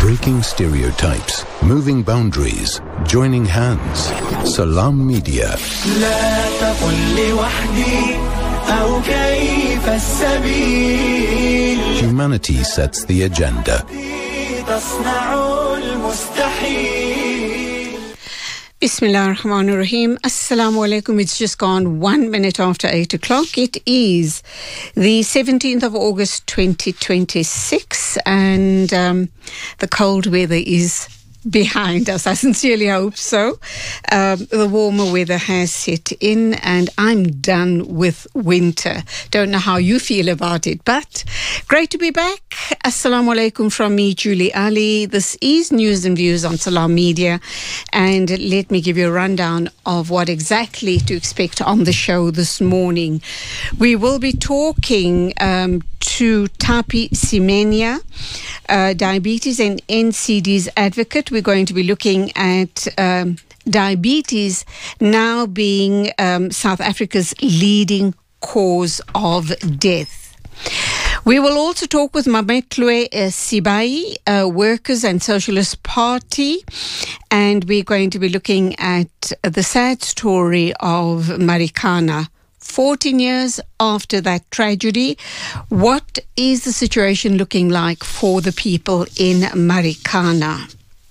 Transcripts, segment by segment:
Breaking stereotypes, moving boundaries, joining hands. Salam Media. لا تقل لوحدي أو كيف السبيل. Humanity sets the agenda. تصنع المستحيل. Bismillah ar-Rahman ar-Rahim. Assalamu alaikum. It's just gone 1 minute after 8 o'clock. It is the 17th of August 2026 and the cold weather is behind us. I sincerely hope so. The warmer weather has set in and I'm done with winter. Don't know how you feel about it, but great to be back. Assalamu alaikum from me, Julie Ali. This is News and Views on Salam Media, and let me give you a rundown of what exactly to expect on the show this morning. We will be talking to Tapi Semenya, diabetes and NCD's advocate. We're going to be looking at diabetes now being South Africa's leading cause of death. We will also talk with Mametlwe Sibai, Workers and Socialist Party, and we're going to be looking at the sad story of Marikana. 14 years after that tragedy, what is the situation looking like for the people in Marikana?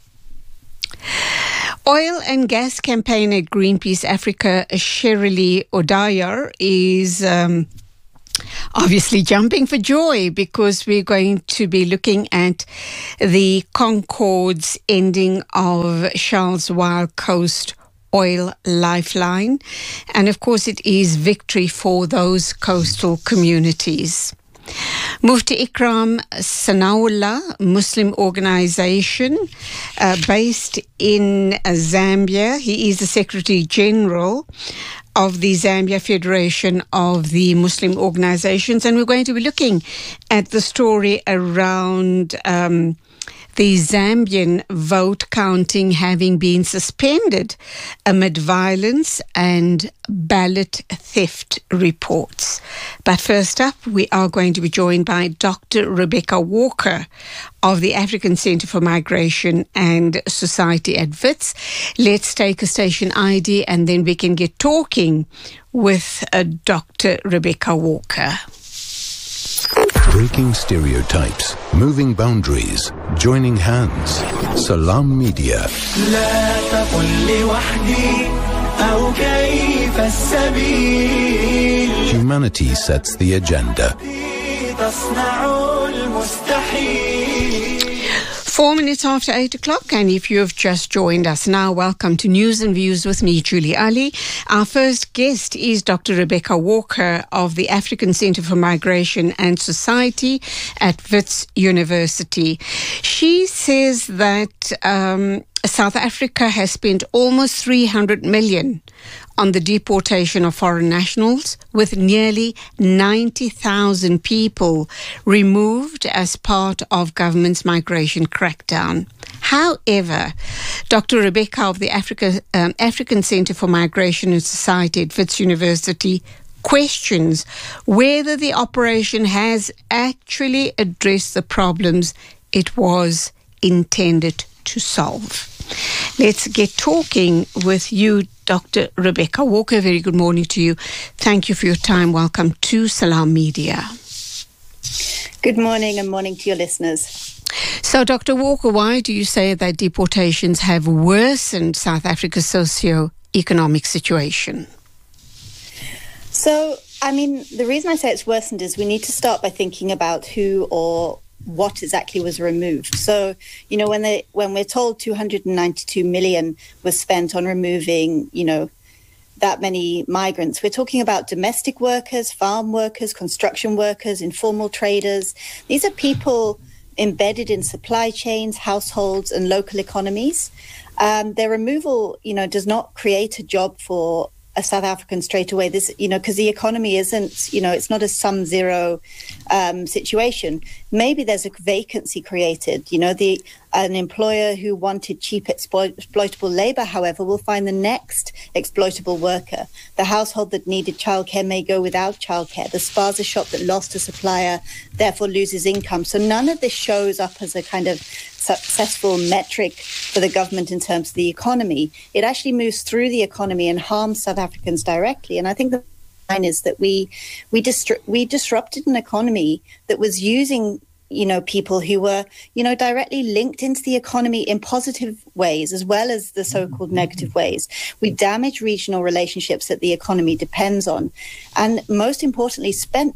Oil and gas campaigner at Greenpeace Africa, Shirley Odayar, is obviously jumping for joy because we're going to be looking at the Concorde's ending of Charles Wild Coast oil lifeline. And of course, it is victory for those coastal communities. Mufti Ikram Sanaullah, Muslim organization based in Zambia. He is the Secretary General of the Zambia Federation of the Muslim Organizations. And we're going to be looking at the story around the Zambian vote counting having been suspended amid violence and ballot theft reports. But first up, we are going to be joined by Dr. Rebecca Walker of the African Centre for Migration and Society at WITS. Let's take a station ID and then we can get talking with Dr. Rebecca Walker. Breaking stereotypes, moving boundaries, joining hands. Salam Media. لا تقل لوحدي أو كيف السبيل. Humanity sets the agenda. تصنع المستحيل. 4 minutes after 8 o'clock, and if you have just joined us now, welcome to News and Views with me, Julie Ali. Our first guest is Dr. Rebecca Walker of the African Centre for Migration and Society at WITS University. She says that South Africa has spent almost 300 million on the deportation of foreign nationals, with nearly 90,000 people removed as part of government's migration crackdown. However, Dr. Rebecca of the African Centre for Migration and Society at WITS University questions whether the operation has actually addressed the problems it was intended to solve. Let's get talking with you, Dr. Rebecca Walker. Very good morning to you. Thank you for your time. Welcome to Salam Media. Good morning and morning to your listeners. So, Dr. Walker, why do you say that deportations have worsened South Africa's socio-economic situation? So, I mean, the reason I say it's worsened is we need to start by thinking about who or what exactly was removed. So, you know, when we're told 292 million was spent on removing, you know, that many migrants, we're talking about domestic workers, farm workers, construction workers, informal traders. These are people embedded in supply chains, households, and local economies. Their removal, you know, does not create a job for a South African straight away. This, you know, because the economy isn't, you know, it's not a sum zero situation. Maybe there's a vacancy created. You know, an employer who wanted cheap exploitable labor, however, will find the next exploitable worker. The household that needed childcare may go without childcare. The spaza shop that lost a supplier therefore loses income. So none of this shows up as a kind of successful metric for the government in terms of the economy, it actually moves through the economy and harms South Africans directly. And I think the line is that we disrupted an economy that was using people who were, directly linked into the economy in positive ways as well as the so-called negative ways. We damaged regional relationships that the economy depends on. And most importantly, spent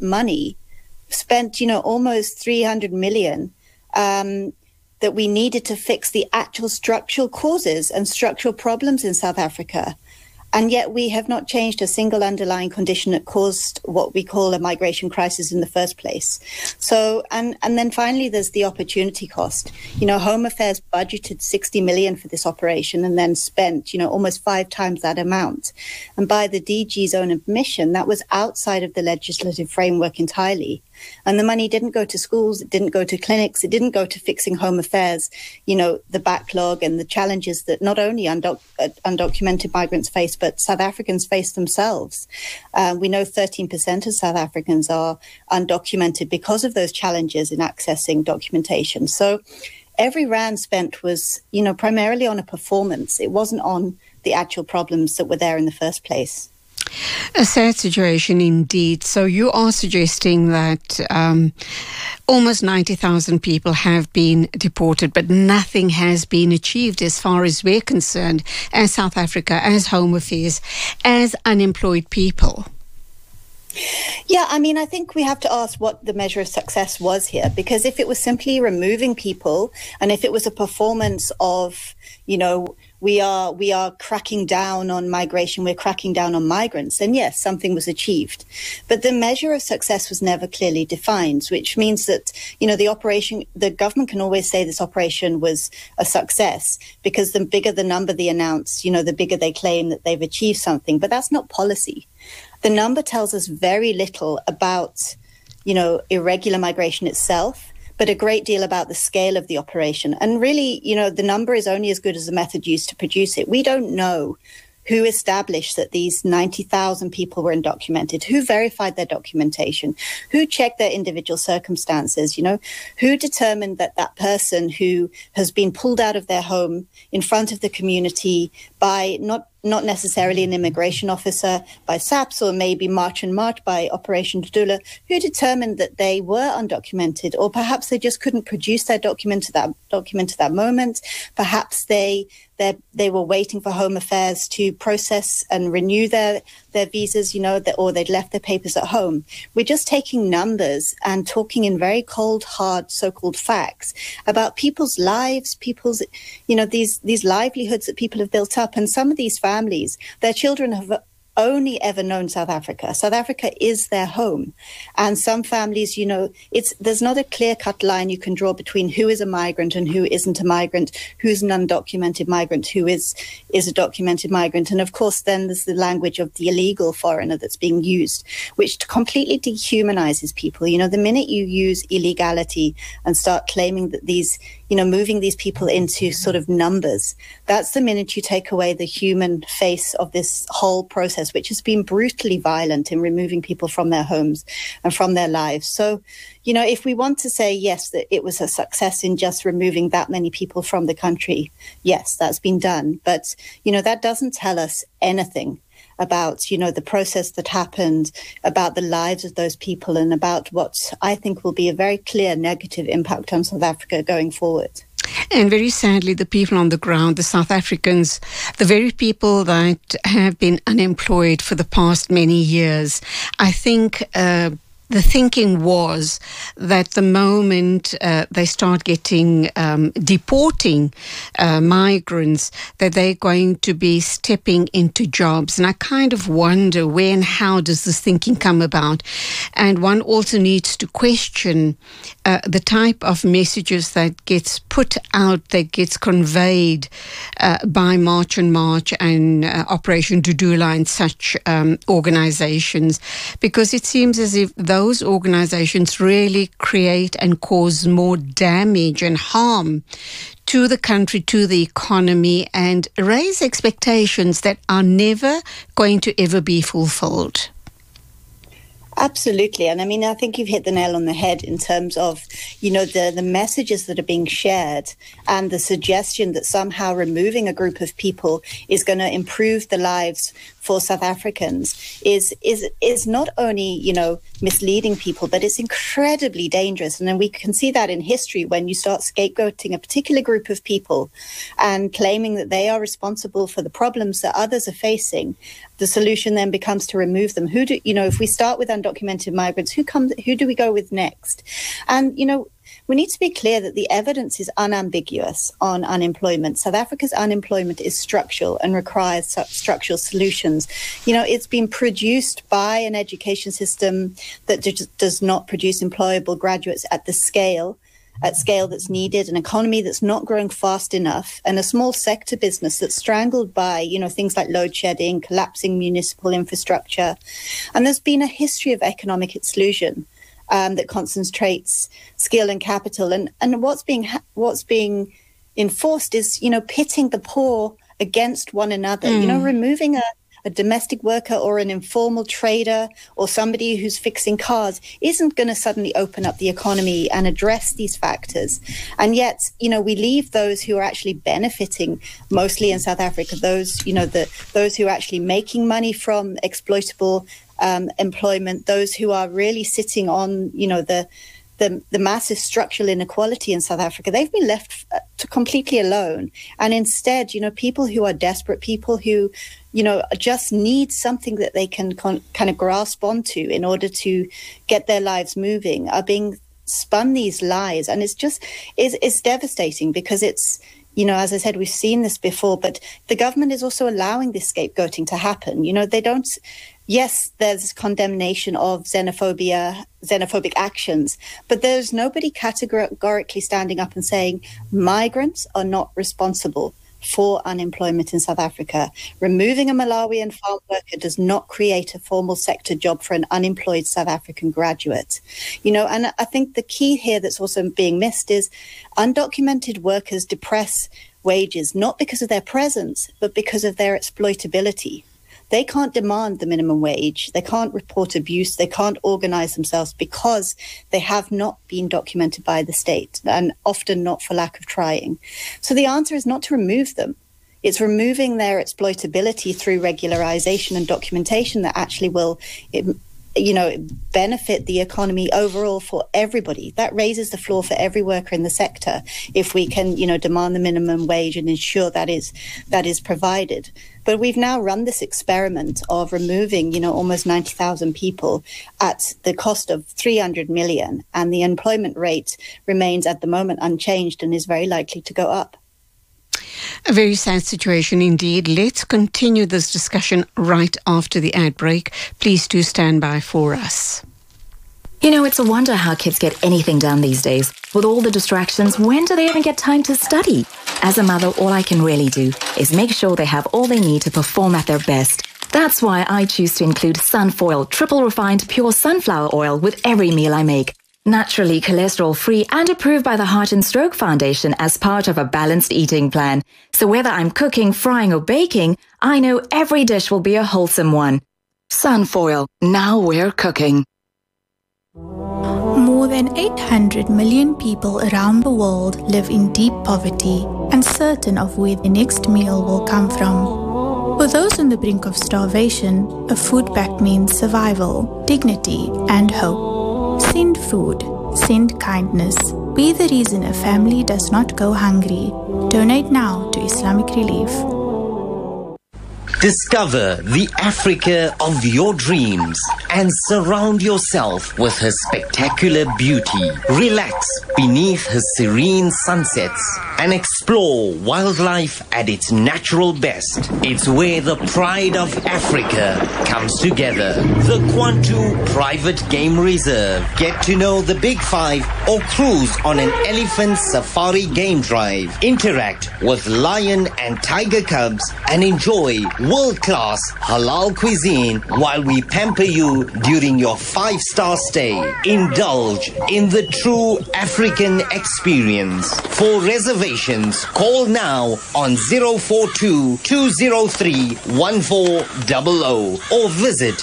almost 300 million that we needed to fix the actual structural causes and structural problems in South Africa. And yet we have not changed a single underlying condition that caused what we call a migration crisis in the first place. So, and then finally, there's the opportunity cost. Home Affairs budgeted 60 million for this operation and then spent, almost 5 times that amount. And by the DG's own admission, that was outside of the legislative framework entirely. And the money didn't go to schools, it didn't go to clinics, it didn't go to fixing Home Affairs, the backlog and the challenges that not only undocumented migrants face, but South Africans face themselves. We know 13% of South Africans are undocumented because of those challenges in accessing documentation. So every rand spent was, primarily on a performance. It wasn't on the actual problems that were there in the first place. A sad situation indeed. So you are suggesting that almost 90,000 people have been deported, but nothing has been achieved as far as we're concerned, as South Africa, as Home Affairs, as unemployed people. Yeah, I think we have to ask what the measure of success was here, because if it was simply removing people and if it was a performance of, we are cracking down on migration, we're cracking down on migrants, then yes, something was achieved. But the measure of success was never clearly defined, which means that, the government can always say this operation was a success because the bigger the number they announce, the bigger they claim that they've achieved something. But that's not policy. The number tells us very little about, irregular migration itself, but a great deal about the scale of the operation. And really, the number is only as good as the method used to produce it. We don't know who established that these 90,000 people were undocumented, who verified their documentation, who checked their individual circumstances, who determined that that person who has been pulled out of their home in front of the community by not necessarily an immigration officer, by SAPS, or maybe March and March by Operation Dudula, who determined that they were undocumented, or perhaps they just couldn't produce their document at that moment. Perhaps they were waiting for Home Affairs to process and renew their visas, or they'd left their papers at home. We're just taking numbers and talking in very cold, hard, so-called facts about people's lives, these livelihoods that people have built up. And some of these families, their children have only ever known South Africa. South Africa is their home. And some families, there's not a clear-cut line you can draw between who is a migrant and who isn't a migrant, who's an undocumented migrant, who is a documented migrant. And of course, then there's the language of the illegal foreigner that's being used, which completely dehumanizes people. The minute you use illegality and start claiming that these, moving these people into sort of numbers, that's the minute you take away the human face of this whole process, which has been brutally violent in removing people from their homes and from their lives. So, if we want to say, yes, that it was a success in just removing that many people from the country, yes, that's been done. But, that doesn't tell us anything about, the process that happened, about the lives of those people, and about what I think will be a very clear negative impact on South Africa going forward. And very sadly, the people on the ground, the South Africans, the very people that have been unemployed for the past many years, I think the thinking was that the moment they start deporting migrants, that they're going to be stepping into jobs. And I kind of wonder where and how does this thinking come about? And one also needs to question the type of messages that gets put out, that gets conveyed by March and March and Operation Dudula and such organizations, because it seems as if those organizations really create and cause more damage and harm to the country, to the economy, and raise expectations that are never going to ever be fulfilled. Absolutely. And I mean, I think you've hit the nail on the head in terms of, the messages that are being shared and the suggestion that somehow removing a group of people is going to improve the lives for South Africans is not only, misleading people, but it's incredibly dangerous. And then we can see that in history when you start scapegoating a particular group of people and claiming that they are responsible for the problems that others are facing. The solution then becomes to remove them. If we start with undocumented migrants, who do we go with next? And, we need to be clear that the evidence is unambiguous on unemployment. South Africa's unemployment is structural and requires structural solutions. It's been produced by an education system that does not produce employable graduates at scale that's needed, an economy that's not growing fast enough, and a small sector business that's strangled by, things like load shedding, collapsing municipal infrastructure. And there's been a history of economic exclusion that concentrates skill and capital. And what's being enforced is, pitting the poor against one another, removing a domestic worker or an informal trader or somebody who's fixing cars isn't going to suddenly open up the economy and address these factors. And yet, we leave those who are actually benefiting, mostly in South Africa, those who are actually making money from exploitable employment, those who are really sitting on, the massive structural inequality in South Africa, they've been left completely alone. And instead, people who are desperate, people who, just need something that they can kind of grasp onto in order to get their lives moving, are being spun these lies. And it's devastating because it's, as I said, we've seen this before, but the government is also allowing this scapegoating to happen. Yes, there's condemnation of xenophobic actions, but there's nobody categorically standing up and saying migrants are not responsible for unemployment in South Africa. Removing a Malawian farm worker does not create a formal sector job for an unemployed South African graduate. And I think the key here that's also being missed is undocumented workers depress wages, not because of their presence, but because of their exploitability. They can't demand the minimum wage. They can't report abuse. They can't organize themselves because they have not been documented by the state, and often not for lack of trying. So the answer is not to remove them. It's removing their exploitability through regularization and documentation that actually will benefit the economy overall for everybody. That raises the floor for every worker in the sector if we can, demand the minimum wage and ensure that is provided. But we've now run this experiment of removing, almost 90,000 people at the cost of 300 million, and the employment rate remains at the moment unchanged and is very likely to go up. A very sad situation indeed. Let's continue this discussion right after the ad break. Please do stand by for us. It's a wonder how kids get anything done these days. With all the distractions, when do they even get time to study? As a mother, all I can really do is make sure they have all they need to perform at their best. That's why I choose to include Sunfoil triple refined pure sunflower oil with every meal I make. Naturally cholesterol-free and approved by the Heart and Stroke Foundation as part of a balanced eating plan. So whether I'm cooking, frying or baking, I know every dish will be a wholesome one. Sunfoil, now we're cooking. More than 800 million people around the world live in deep poverty, uncertain of where the next meal will come from. For those on the brink of starvation, a food pact means survival, dignity and hope. Send food, send kindness. Be the reason a family does not go hungry. Donate now to Islamic Relief. Discover the Africa of your dreams and surround yourself with her spectacular beauty. Relax beneath her serene sunsets and explore wildlife at its natural best. It's where the pride of Africa comes together. The Kwantu Private Game Reserve. Get to know the Big Five or cruise on an elephant safari game drive. Interact with lion and tiger cubs and enjoy world-class halal cuisine while we pamper you during your 5-star stay. Indulge in the true African experience. For reservations, call now on 042-203-1400 or visit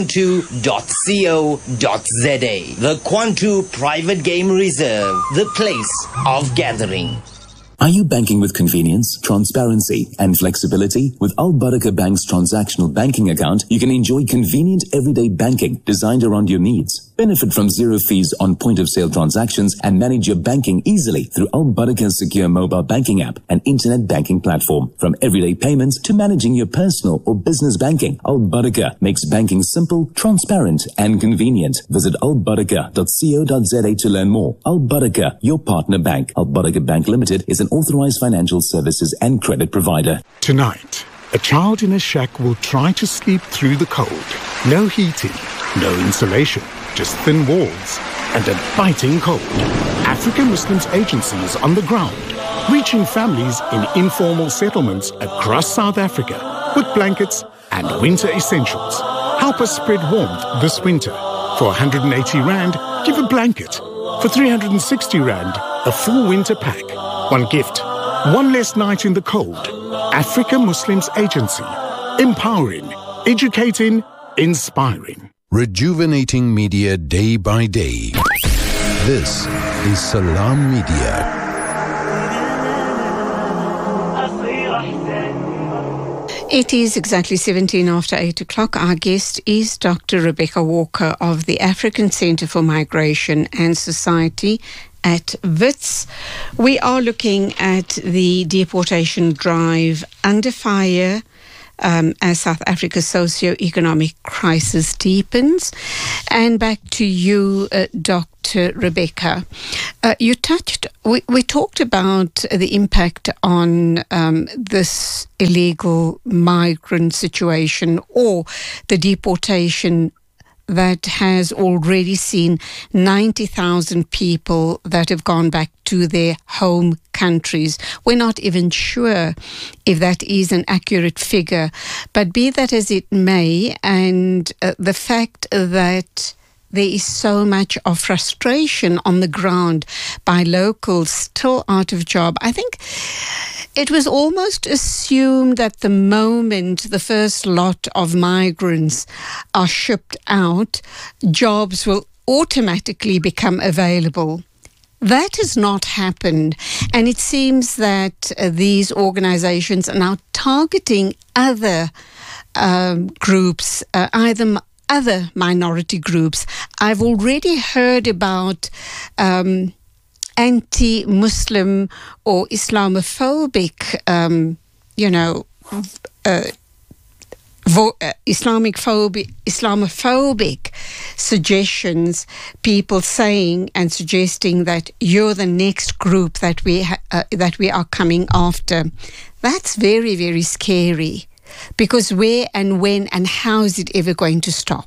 quantu.co.za. The Quantu Private Game Reserve, the place of gathering. Are you banking with convenience, transparency, and flexibility? With Al Baraka Bank's transactional banking account, you can enjoy convenient everyday banking designed around your needs. Benefit from zero fees on point-of-sale transactions and manage your banking easily through Al Baraka's secure mobile banking app and internet banking platform. From everyday payments to managing your personal or business banking, Al Baraka makes banking simple, transparent, and convenient. Visit albaraka.co.za to learn more. Al Baraka, your partner bank. Al Baraka Bank Limited is an authorized financial services and credit provider. Tonight, a child in a shack will try to sleep through the cold. No heating, no insulation, just thin walls and a biting cold. African Muslims Agency is on the ground, reaching families in informal settlements across South Africa with blankets and winter essentials. Help us spread warmth this winter. For 180 Rand, give a blanket. For 360 Rand, a full winter pack. One gift, one less night in the cold. Africa Muslims Agency. Empowering, educating, inspiring. Rejuvenating media day by day. This is Salam Media. It is exactly 17 after 8 o'clock. Our guest is Dr. Rebecca Walker of the African Centre for Migration and Society at WITS. We are looking at the deportation drive under fire as South Africa's socio-economic crisis deepens. And back to you, Dr. Rebecca. We talked about the impact on this illegal migrant situation or the deportation that has already seen 90,000 people that have gone back to their home countries. We're not even sure if that is an accurate figure, but be that as it may, and the fact that there is so much of frustration on the ground by locals still out of job. I think it was almost assumed that the moment the first lot of migrants are shipped out, jobs will automatically become available. That has not happened, and it seems that these organizations are now targeting other groups, either other minority groups. I've already heard about anti-Muslim or Islamophobic, Islamophobic suggestions, people saying and suggesting that you're the next group that we are coming after. That's very, very scary, because where and when and how is it ever going to stop?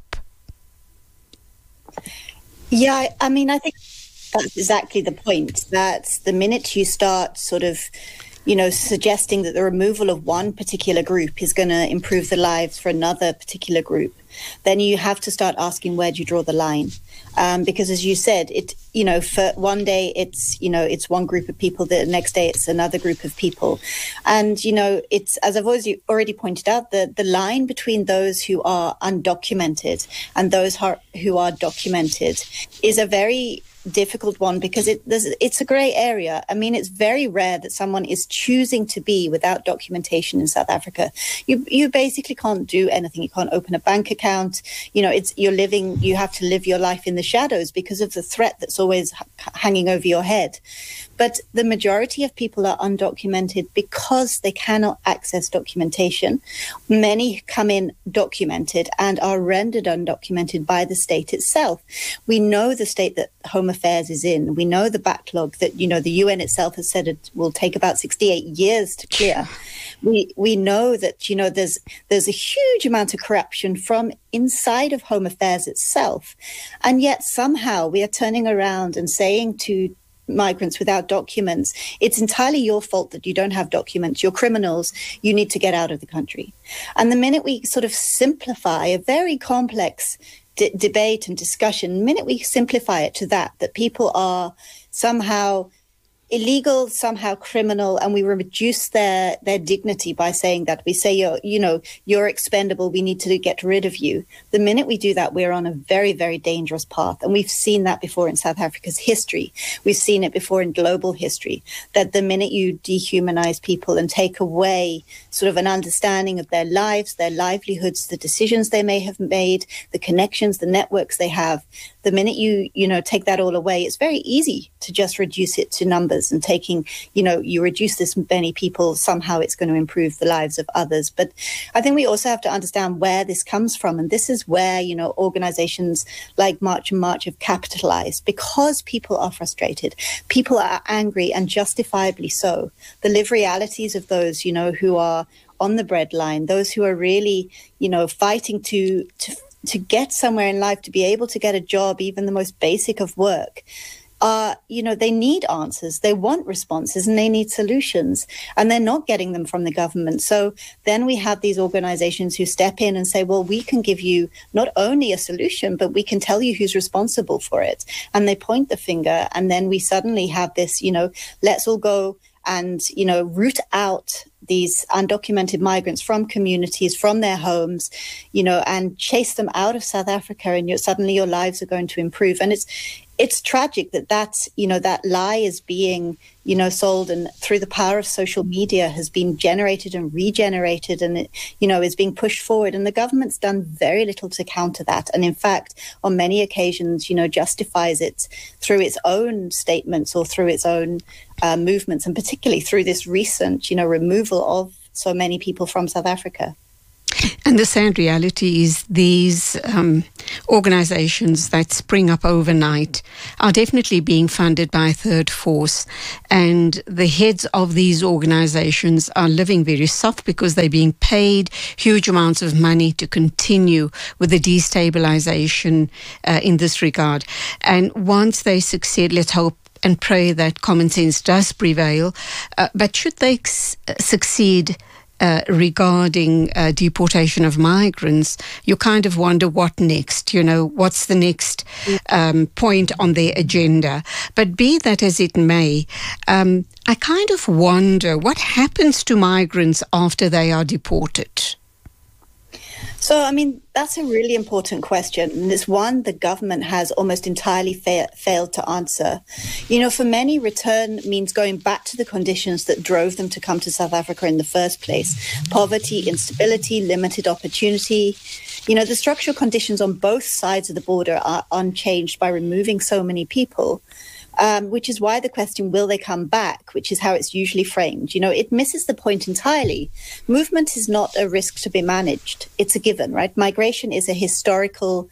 Yeah, I mean, I think that's exactly the point, that the minute you start sort of, suggesting that the removal of one particular group is going to improve the lives for another particular group, then you have to start asking, where do you draw the line? Because as you said, for one day it's one group of people, the next day it's another group of people. And, it's, as I've already pointed out, the line between those who are undocumented and those who are documented is a very difficult one, because it's a grey area. I mean, it's very rare that someone is choosing to be without documentation in South Africa. You basically can't do anything. You can't open a bank account. You have to live your life in the shadows because of the threat that's always hanging over your head. But the majority of people are undocumented because they cannot access documentation. Many come in documented and are rendered undocumented by the state itself. We know the state that Home Affairs is in. We know the backlog that, the UN itself has said it will take about 68 years to clear. We know that, there's a huge amount of corruption from inside of Home Affairs itself. And yet somehow we are turning around and saying to migrants without documents, it's entirely your fault that you don't have documents. You're criminals. You need to get out of the country. And the minute we sort of simplify a very complex debate and discussion, the minute we simplify it to that people are somehow illegal, somehow criminal, and we reduce their dignity by saying that, we say you're expendable, we need to get rid of you. The minute we do that, we're on a very, very dangerous path. And we've seen that before in South Africa's history. We've seen it before in global history, that the minute you dehumanize people and take away sort of an understanding of their lives, their livelihoods, the decisions they may have made, the connections, the networks they have, the minute you take that all away, it's very easy to just reduce it to numbers and taking, you reduce this many people, somehow it's going to improve the lives of others. But I think we also have to understand where this comes from. And this is where, organizations like March and March have capitalized, because people are frustrated. People are angry, and justifiably so. The live realities of those, who are on the breadline, those who are really, fighting to get somewhere in life, to be able to get a job, even the most basic of work, they need answers, they want responses, and they need solutions, and they're not getting them from the government. So then we have these organizations who step in and say, well, we can give you not only a solution, but we can tell you who's responsible for it. And they point the finger, and then we suddenly have this, let's all go and, root out these undocumented migrants from communities, from their homes, and chase them out of South Africa, and suddenly your lives are going to improve. And it's tragic that lie is being, sold, and through the power of social media has been generated and regenerated, and it, is being pushed forward. And the government's done very little to counter that. And in fact, on many occasions, justifies it through its own statements or through its own movements, and particularly through this recent, removal of so many people from South Africa. And the sad reality is these organizations that spring up overnight are definitely being funded by a third force. And the heads of these organizations are living very soft because they're being paid huge amounts of money to continue with the destabilization in this regard. And once they succeed, let's hope and pray that common sense does prevail. But should they succeed regarding deportation of migrants, you kind of wonder what next, what's the next point on their agenda. But be that as it may, I kind of wonder what happens to migrants after they are deported. So, that's a really important question. And it's one the government has almost entirely failed to answer. For many, return means going back to the conditions that drove them to come to South Africa in the first place. Poverty, instability, limited opportunity. The structural conditions on both sides of the border are unchanged by removing so many people. Which is why the question, will they come back, which is how it's usually framed. It misses the point entirely. Movement is not a risk to be managed. It's a given, right? Migration is a historical,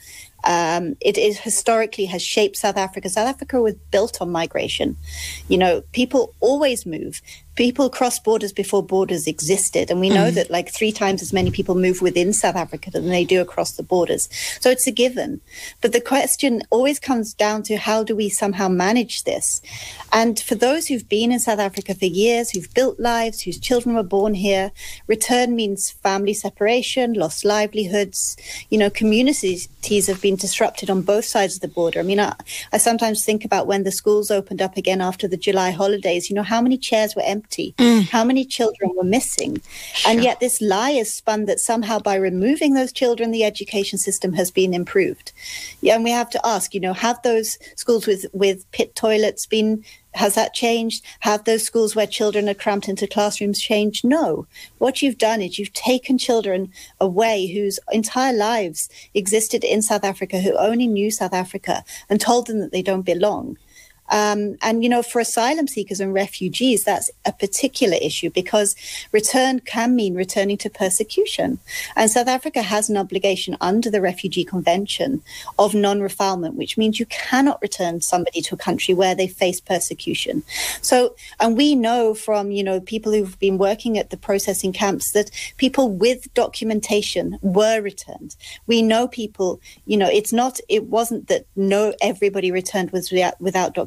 it historically has shaped South Africa. South Africa was built on migration. People always move. People cross borders before borders existed. And we know that 3 times as many people move within South Africa than they do across the borders. So it's a given. But the question always comes down to, how do we somehow manage this? And for those who've been in South Africa for years, who've built lives, whose children were born here, return means family separation, lost livelihoods. Communities have been disrupted on both sides of the border. I sometimes think about when the schools opened up again after the July holidays, how many chairs were empty? How many children were missing? Sure. And yet this lie is spun that somehow by removing those children, the education system has been improved. Yeah, and we have to ask, have those schools with pit toilets has that changed? Have those schools where children are cramped into classrooms changed? No. What you've done is you've taken children away whose entire lives existed in South Africa, who only knew South Africa, and told them that they don't belong. And, for asylum seekers and refugees, that's a particular issue, because return can mean returning to persecution. And South Africa has an obligation under the Refugee Convention of non-refoulement, which means you cannot return somebody to a country where they face persecution. So, and we know from, people who've been working at the processing camps that people with documentation were returned. We know people, it wasn't that everybody returned was without documentation.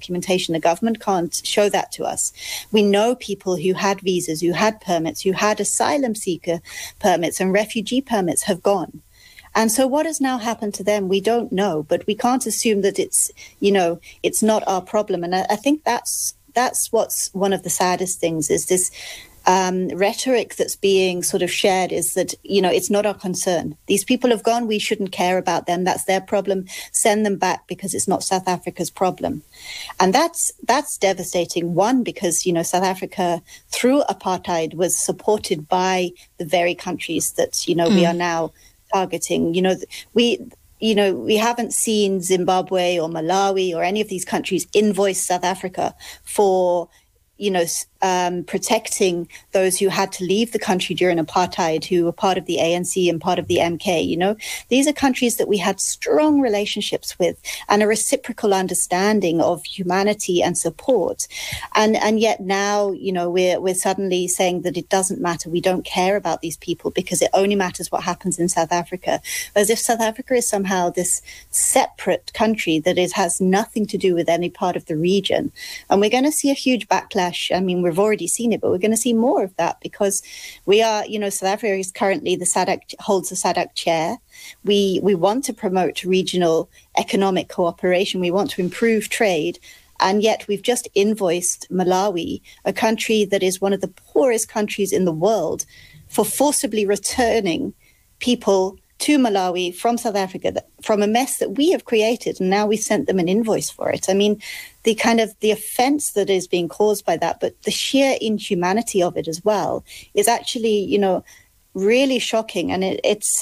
documentation. The government can't show that to us. We know people who had visas, who had permits, who had asylum seeker permits and refugee permits have gone. And so what has now happened to them, we don't know, but we can't assume that it's not our problem. And I think that's what's one of the saddest things is this rhetoric that's being sort of shared is that, it's not our concern. These people have gone. We shouldn't care about them. That's their problem. Send them back because it's not South Africa's problem. And that's devastating. One, because, South Africa through apartheid was supported by the very countries that, we are now targeting. We haven't seen Zimbabwe or Malawi or any of these countries invoice South Africa for protecting those who had to leave the country during apartheid, who were part of the ANC and part of the MK. These are countries that we had strong relationships with and a reciprocal understanding of humanity and support. And yet now, we're suddenly saying that it doesn't matter. We don't care about these people because it only matters what happens in South Africa, as if South Africa is somehow this separate country that has nothing to do with any part of the region. And we're going to see a huge backlash. I mean, we've already seen it, but we're going to see more of that because we are, South Africa is currently holds the SADC chair. We want to promote regional economic cooperation. We want to improve trade. And yet we've just invoiced Malawi, a country that is one of the poorest countries in the world, for forcibly returning people to Malawi from South Africa, from a mess that we have created, and now we sent them an invoice for it. I mean, the offence that is being caused by that, but the sheer inhumanity of it as well is actually, really shocking. And it's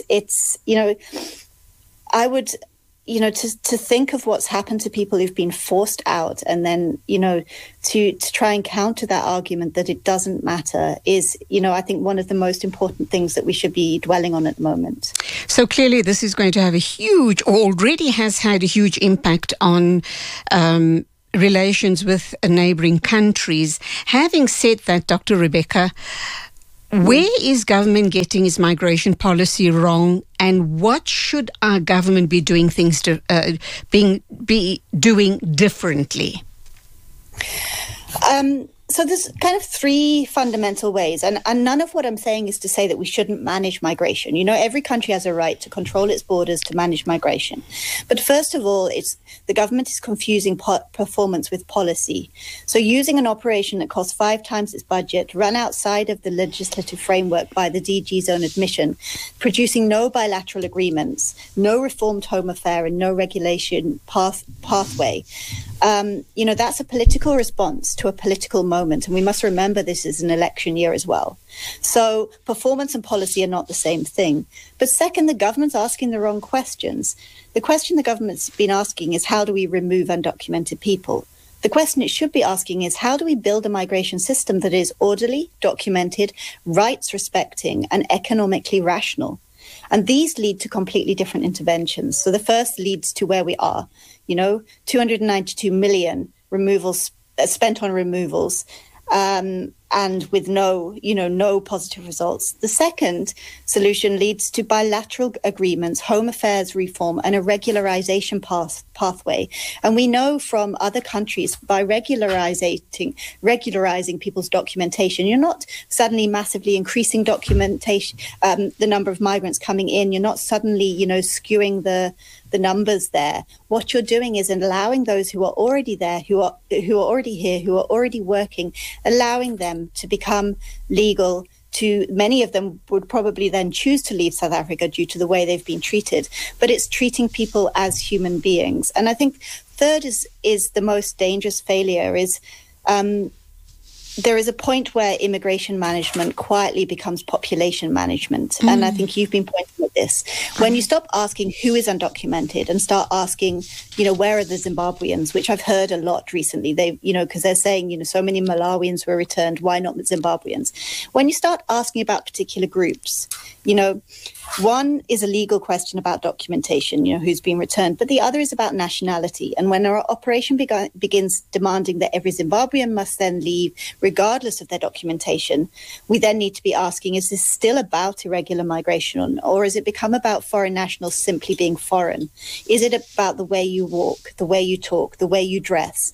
I would, to think of what's happened to people who've been forced out and then, to try and counter that argument that it doesn't matter is, I think one of the most important things that we should be dwelling on at the moment. So clearly this is going to have already has had a huge impact on relations with neighbouring countries. Having said that, Dr. Rebecca, where is government getting its migration policy wrong, and what should our government be doing doing differently? So there's kind of three fundamental ways, and none of what I'm saying is to say that we shouldn't manage migration. Every country has a right to control its borders, to manage migration. But first of all, the government is confusing performance with policy. So using an operation that costs 5 times its budget, run outside of the legislative framework by the DG's own admission, producing no bilateral agreements, no reformed Home Affairs and no regulation pathway. That's a political response to a political moment. And we must remember this is an election year as well. So performance and policy are not the same thing. But second, the government's asking the wrong questions. The question the government's been asking is, how do we remove undocumented people? The question it should be asking is, how do we build a migration system that is orderly, documented, rights respecting, and economically rational? And these lead to completely different interventions. So the first leads to where we are, 292 million removals spent on removals, and with no positive results. The second solution leads to bilateral agreements, Home Affairs reform, and a regularization pathway. And we know from other countries, by regularizing people's documentation, you're not suddenly massively increasing documentation, the number of migrants coming in. You're not suddenly, skewing the numbers there. What you're doing is allowing those who are already there, who are already here, who are already working, allowing them to become legal. Many of them would probably then choose to leave South Africa due to the way they've been treated. But it's treating people as human beings. And I think third is the most dangerous failure is there is a point where immigration management quietly becomes population management. And I think you've been pointing at this. When you stop asking who is undocumented and start asking, where are the Zimbabweans, which I've heard a lot recently, because they're saying, so many Malawians were returned, why not the Zimbabweans? When you start asking about particular groups, one is a legal question about documentation, who's been returned, but the other is about nationality. And when our operation begins demanding that every Zimbabwean must then leave, regardless of their documentation, we then need to be asking, is this still about irregular migration, or has it become about foreign nationals simply being foreign? Is it about the way you walk, the way you talk, the way you dress?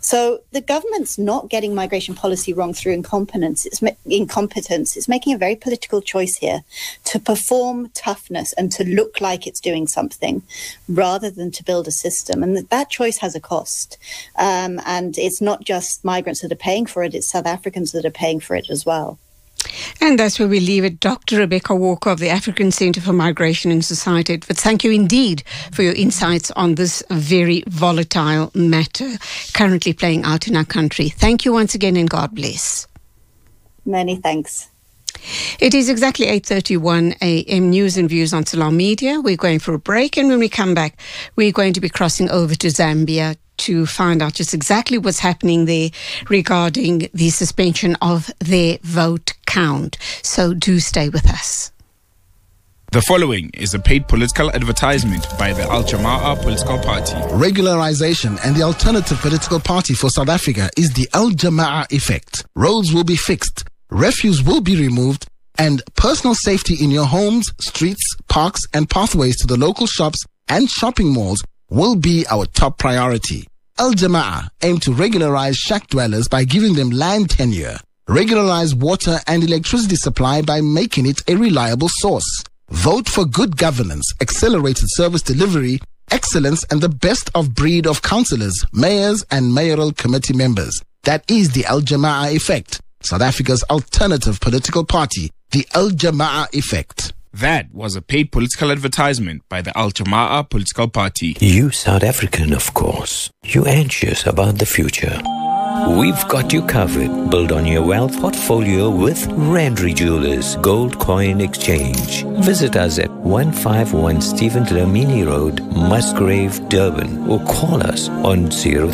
So the government's not getting migration policy wrong through incompetence. It's making a very political choice here to perform toughness and to look like it's doing something rather than to build a system. And that choice has a cost. And it's not just migrants that are paying for it, it's South Africans that are paying for it as well. And that's where we leave it. Dr. Rebecca Walker of the African Centre for Migration and Society. But thank you indeed for your insights on this very volatile matter currently playing out in our country. Thank you once again and God bless. Many thanks. It is exactly 8:31 a.m. News and Views on Salam Media. We're going for a break, and when we come back, we're going to be crossing over to Zambia to find out just exactly what's happening there regarding the suspension of their vote count. So do stay with us. The following is a paid political advertisement by the Al Jama'ah political party. Regularization and the alternative political party for South Africa is the Al Jama'ah effect. Roads will be fixed, refuse will be removed, and personal safety in your homes, streets, parks, and pathways to the local shops and shopping malls will be our top priority. Al Jama'ah aim to regularize shack dwellers by giving them land tenure, regularize water and electricity supply by making it a reliable source. Vote for good governance, accelerated service delivery, excellence, and the best of breed of councillors, mayors, and mayoral committee members. That is the Al Jama'ah effect, South Africa's alternative political party, the Al Jama'ah effect. That was a paid political advertisement by the Al Jama'ah political party. You South African, of course. You anxious about the future. We've got you covered. Build on your wealth portfolio with Randry Jewelers Gold Coin Exchange. Visit us at 151 Stephen Dlamini Road, Musgrave, Durban, or call us on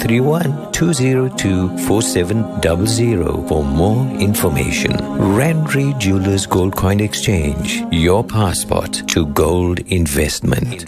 031-202-4700 for more information. Randry Jewelers Gold Coin Exchange. Your passport to gold investment.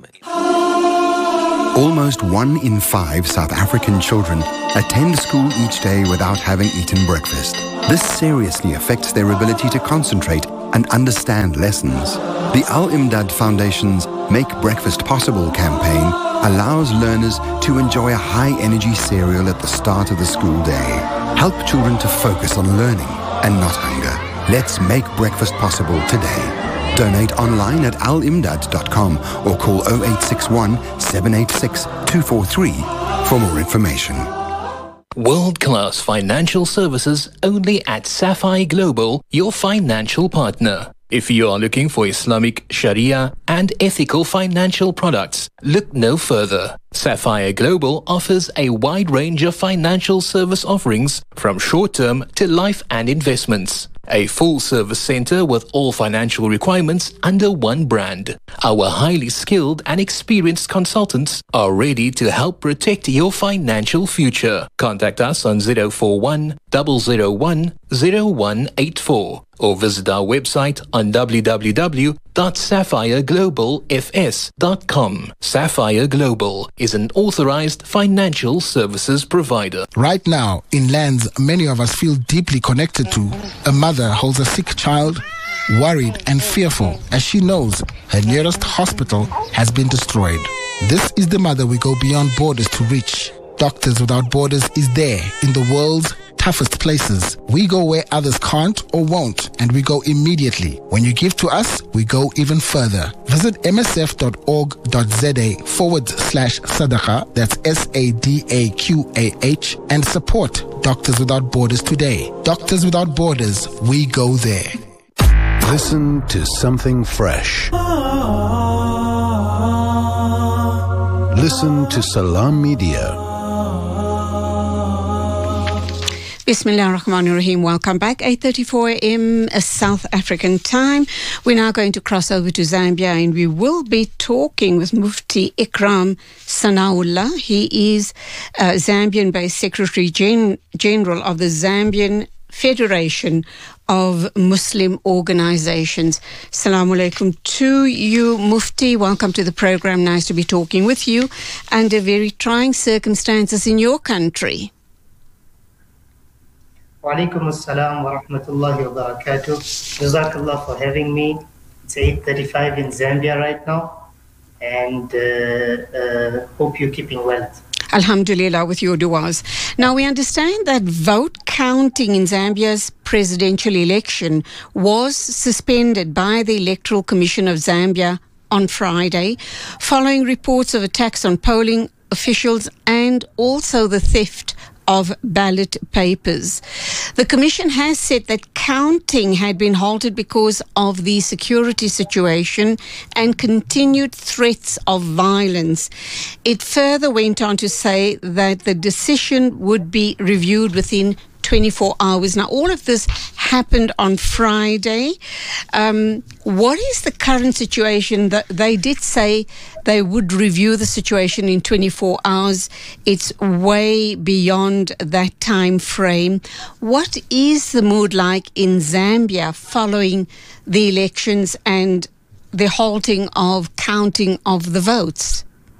Almost 1 in 5 South African children attend school each day without having eaten breakfast. This seriously affects their ability to concentrate and understand lessons. The Al Imdad Foundation's Make Breakfast Possible campaign allows learners to enjoy a high-energy cereal at the start of the school day. Help children to focus on learning and not hunger. Let's make breakfast possible today. Donate online at alimdad.com or call 0861 786 243 for more information. World-class financial services only at Sapphire Global, your financial partner. If you are looking for Islamic, Sharia, and ethical financial products, look no further. Sapphire Global offers a wide range of financial service offerings from short-term to life and investments. A full-service center with all financial requirements under one brand. Our highly skilled and experienced consultants are ready to help protect your financial future. Contact us on 041 001 0184 or visit our website on www.sapphireglobalfs.com. Sapphire Global is an authorized financial services provider. Right now, in lands many of us feel deeply connected to, a mother holds a sick child, worried and fearful as she knows her nearest hospital has been destroyed. This is the mother we go beyond borders to reach. Doctors Without Borders is there in the world's toughest places. We go where others can't or won't, and we go immediately. When you give to us, we go even further. Visit msf.org.za/sadaqa, that's SADAQAH, and support Doctors Without Borders today. Doctors Without Borders, we go there. Listen to something fresh. Listen to Salam Media. Bismillah ar-Rahman ar-Rahim. Welcome back. 8:34 a.m. South African time. We're now going to cross over to Zambia, and we will be talking with Mufti Ikram Sanaullah. He is Zambian-based Secretary General of the Zambian Federation of Muslim Organizations. Assalamu alaikum to you, Mufti. Welcome to the program. Nice to be talking with you under very trying circumstances in your country. Wa alaikum assalam wa rahmatullahi wa barakatuh. Jazakallah for having me. It's 8:35 in Zambia right now, and hope you're keeping well. Alhamdulillah, with your du'as. Now, we understand that vote counting in Zambia's presidential election was suspended by the Electoral Commission of Zambia on Friday, following reports of attacks on polling officials and also the theft of ballot papers. The Commission has said that counting had been halted because of the security situation and continued threats of violence. It further went on to say that the decision would be reviewed within 24 hours. Now, all of this happened on Friday. What is the current situation? That they did say they would review the situation in 24 hours. It's way beyond that time frame. What is the mood like in Zambia following the elections and the halting of counting of the votes?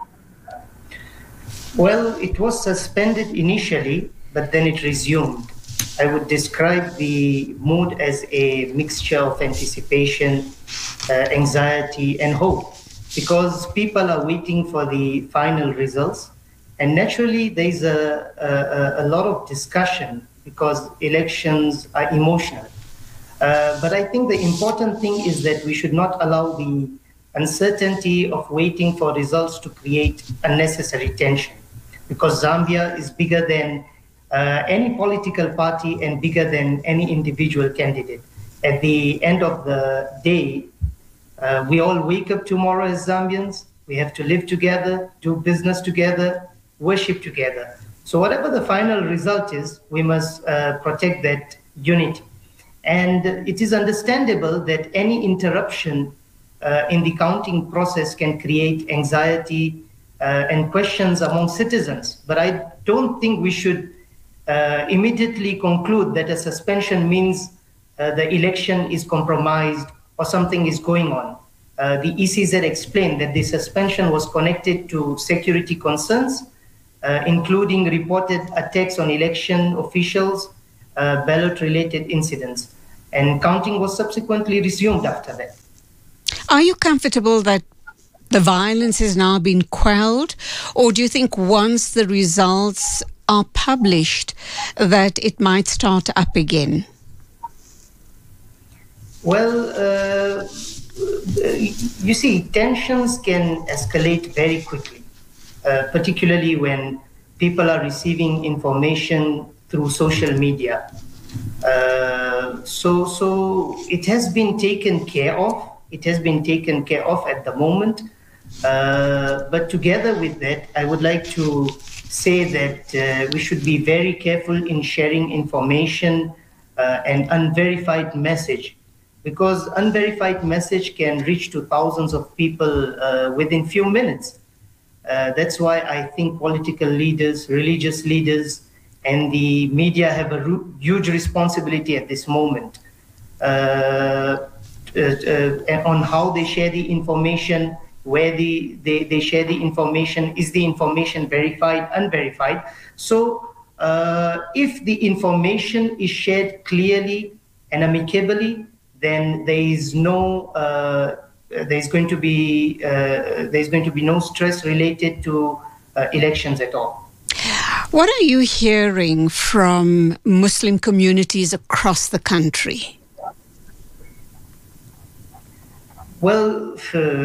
Well, it was suspended initially, but then it resumed. I would describe the mood as a mixture of anticipation, anxiety, and hope, because people are waiting for the final results. And naturally, there's a lot of discussion because elections are emotional. But I think the important thing is that we should not allow the uncertainty of waiting for results to create unnecessary tension, because Zambia is bigger than any political party and bigger than any individual candidate. At the end of the day, we all wake up tomorrow as Zambians. We have to live together, do business together, worship together. So whatever the final result is, we must protect that unity. And it is understandable that any interruption in the counting process can create anxiety and questions among citizens. But I don't think we should immediately conclude that a suspension means the election is compromised or something is going on. The ECZ explained that the suspension was connected to security concerns, including reported attacks on election officials, ballot-related incidents, and counting was subsequently resumed after that. Are you comfortable that the violence has now been quelled, or do you think once the results are published that it might start up again? Well, you see, tensions can escalate very quickly, particularly when people are receiving information through social media. So it has been taken care of. It has been taken care of at the moment. But together with that, I would like to say that we should be very careful in sharing information and unverified message, because unverified message can reach to thousands of people within few minutes. That's why I think political leaders, religious leaders, and the media have a huge responsibility at this moment on how they share the information, where they share the information, is the information verified, unverified. So if the information is shared clearly and amicably, then there's going to be no stress related to elections at all. What are you hearing from Muslim communities across the country? Well,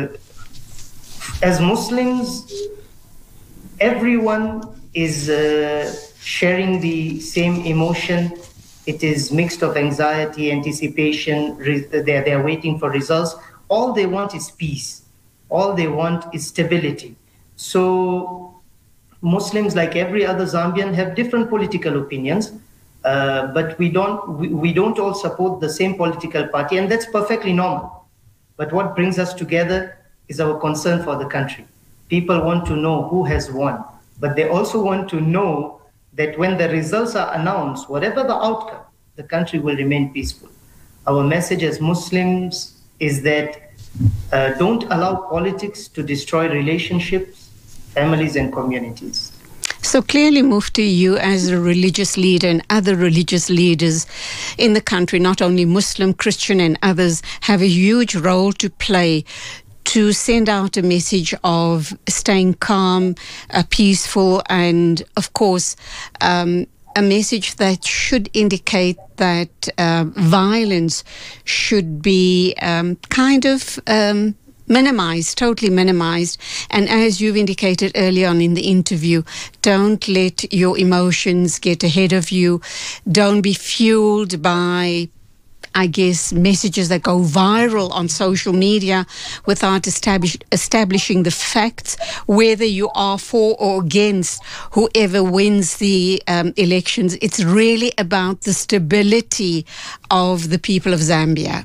as Muslims, everyone is sharing the same emotion. It is mixed of anxiety, anticipation. They're waiting for results. All they want is peace. All they want is stability. So Muslims, like every other Zambian, have different political opinions, but we don't all support the same political party, and that's perfectly normal. But what brings us together is our concern for the country. People want to know who has won, but they also want to know that when the results are announced, whatever the outcome, the country will remain peaceful. Our message as Muslims is that don't allow politics to destroy relationships, families, and communities. So clearly, Mufti, you as a religious leader and other religious leaders in the country, not only Muslim, Christian and others, have a huge role to play to send out a message of staying calm, peaceful, and of course, a message that should indicate that violence should be minimized, totally minimized. And as you've indicated earlier on in the interview, don't let your emotions get ahead of you. Don't be fueled by, I guess, messages that go viral on social media without establishing the facts, whether you are for or against whoever wins the elections. It's really about the stability of the people of Zambia.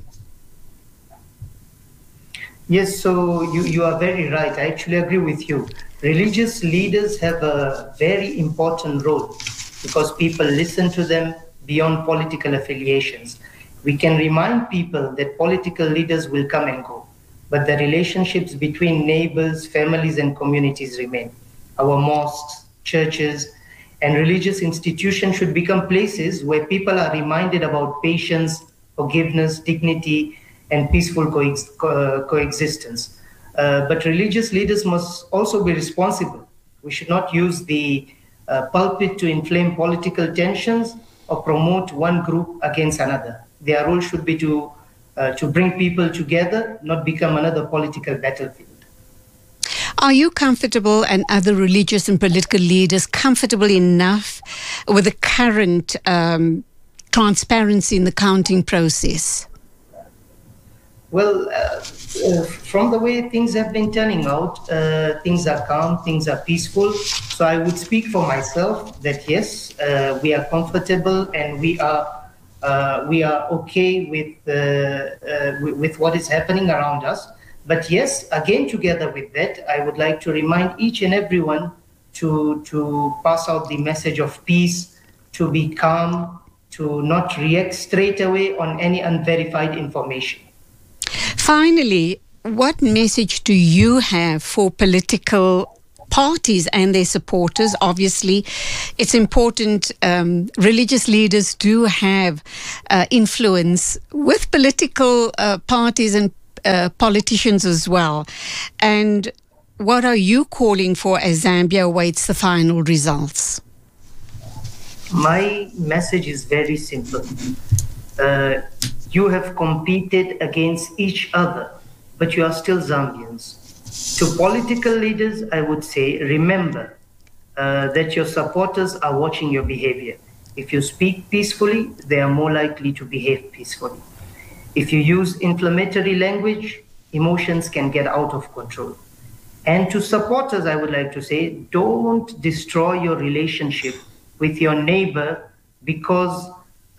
Yes, so you are very right. I actually agree with you. Religious leaders have a very important role because people listen to them beyond political affiliations. We can remind people that political leaders will come and go, but the relationships between neighbors, families, and communities remain. Our mosques, churches, and religious institutions should become places where people are reminded about patience, forgiveness, dignity, and peaceful coexistence. But religious leaders must also be responsible. We should not use the pulpit to inflame political tensions or promote one group against another. Their role should be to bring people together, not become another political battlefield. Are you comfortable, and other religious and political leaders comfortable enough with the current transparency in the counting process? Well, from the way things have been turning out, things are calm, things are peaceful. So I would speak for myself that yes, we are comfortable and we are okay with what is happening around us. But yes, again, together with that, I would like to remind each and everyone to pass out the message of peace, to be calm, to not react straight away on any unverified information. Finally, what message do you have for political parties and their supporters? Obviously, it's important. Religious leaders do have influence with political parties and politicians as well. And what are you calling for as Zambia awaits the final results? My message is very simple. You have competed against each other, but you are still Zambians. To political leaders, I would say, remember that your supporters are watching your behavior. If you speak peacefully, they are more likely to behave peacefully. If you use inflammatory language, emotions can get out of control. And to supporters, I would like to say, don't destroy your relationship with your neighbor because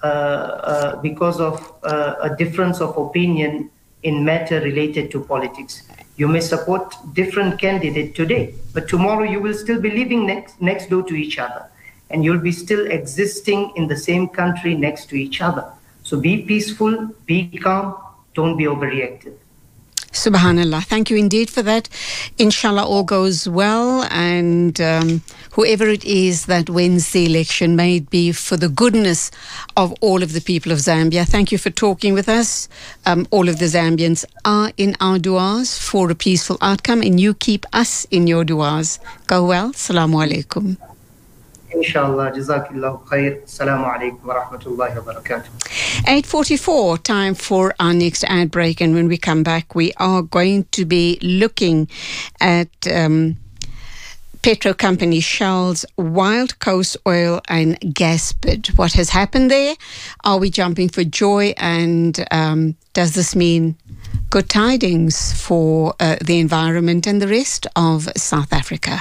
of a difference of opinion in matter related to politics. You may support different candidate today, but tomorrow you will still be living next door to each other, and you'll be still existing in the same country next to each other. So be peaceful, be calm, don't be overreactive. Subhanallah. Thank you indeed for that. Inshallah, all goes well, and whoever it is that wins the election, may it be for the goodness of all of the people of Zambia. Thank you for talking with us. All of the Zambians are in our du'as for a peaceful outcome, and you keep us in your du'as. Go well. Assalamu alaikum. Inshallah. Jazakillahu khair. Assalamu alaikum wa rahmatullahi wa barakatuh. 8:44, time for our next ad break, and when we come back, we are going to be looking at petro company Shell's Wild Coast oil and gas bid. What has happened there? Are we jumping for joy? And does this mean good tidings for the environment and the rest of South Africa?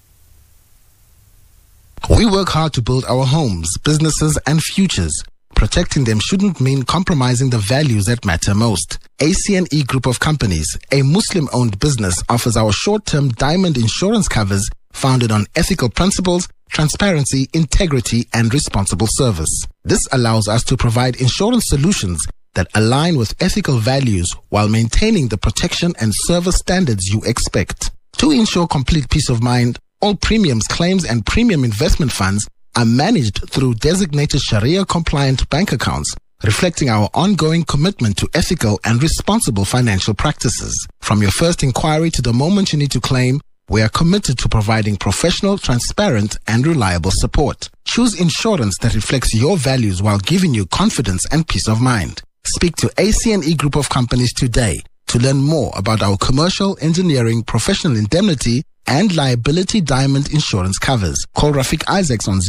We work hard to build our homes, businesses, and futures. Protecting them shouldn't mean compromising the values that matter most. ACNE Group of Companies, a Muslim-owned business, offers our short-term diamond insurance covers founded on ethical principles, transparency, integrity, and responsible service. This allows us to provide insurance solutions that align with ethical values while maintaining the protection and service standards you expect. To ensure complete peace of mind, all premiums, claims, and premium investment funds are managed through designated Sharia-compliant bank accounts reflecting our ongoing commitment to ethical and responsible financial practices. From your first inquiry to the moment you need to claim, we are committed to providing professional, transparent, and reliable support. Choose insurance that reflects your values while giving you confidence and peace of mind. Speak to ACNE Group of Companies today to learn more about our commercial, engineering, professional indemnity, and liability diamond insurance covers. Call Rafiq Isaacs on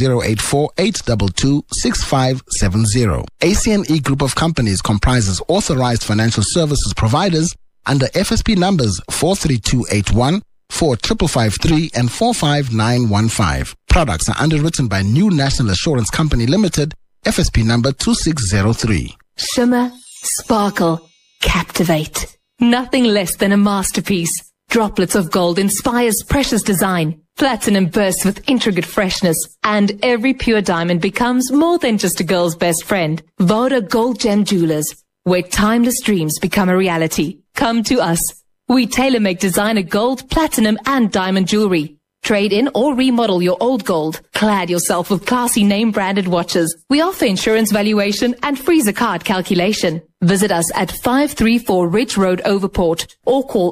084-822-6570. ACNE Group of Companies comprises authorized financial services providers under FSP numbers 43281, 4553 and 45915. Products are underwritten by New National Assurance Company Limited, FSP number 2603. Shimmer, sparkle, captivate. Nothing less than a masterpiece. Droplets of gold inspires precious design. Platinum bursts with intricate freshness. And every pure diamond becomes more than just a girl's best friend. Voda Gold Gem Jewelers, where timeless dreams become a reality. Come to us. We tailor-make designer gold, platinum, and diamond jewelry. Trade in or remodel your old gold. Clad yourself with classy name-branded watches. We offer insurance valuation and freezer card calculation. Visit us at 534 Ridge Road, Overport, or call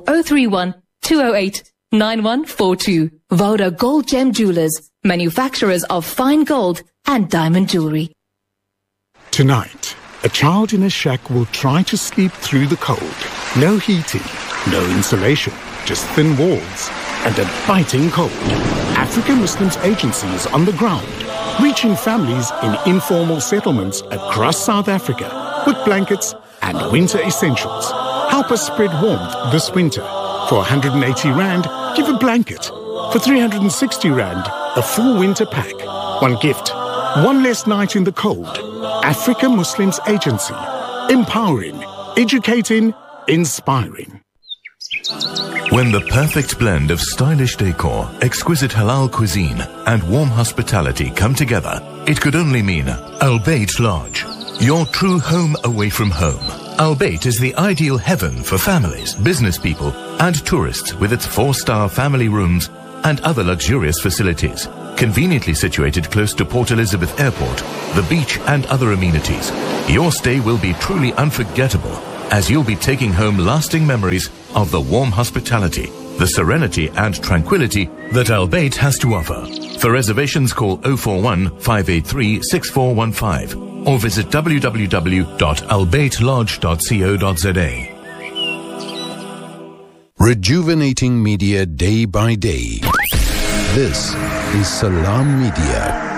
031-208-9142. Voda Gold Gem Jewelers, manufacturers of fine gold and diamond jewelry. Tonight, a child in a shack will try to sleep through the cold. No heating, no insulation, just thin walls and a biting cold. African Muslims Agency is on the ground, reaching families in informal settlements across South Africa with blankets and winter essentials. Help us spread warmth this winter. For 180 Rand, give a blanket. For 360 Rand, a full winter pack. One gift, one less night in the cold. African Muslims Agency. Empowering, educating, inspiring. When the perfect blend of stylish decor, exquisite halal cuisine, and warm hospitality come together, it could only mean Al Bayt Lodge, your true home away from home. Al Bayt is the ideal heaven for families, business people, and tourists with its 4-star family rooms and other luxurious facilities. Conveniently situated close to Port Elizabeth Airport, the beach, and other amenities, your stay will be truly unforgettable, as you'll be taking home lasting memories of the warm hospitality, the serenity and tranquility that Al Bayt has to offer. For reservations, call 041-583-6415 or visit www.albaytlodge.co.za. Rejuvenating media day by day. This is Salam Media.